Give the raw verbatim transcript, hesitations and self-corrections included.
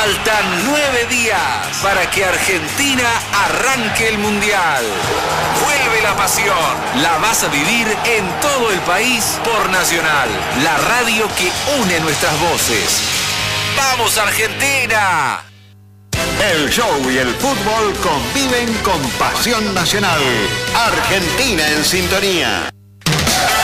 Faltan nueve días para que Argentina arranque el Mundial. Vuelve la pasión. La vas a vivir en todo el país por Nacional, la radio que une nuestras voces. ¡Vamos, Argentina! El show y el fútbol conviven con pasión nacional. Argentina en sintonía.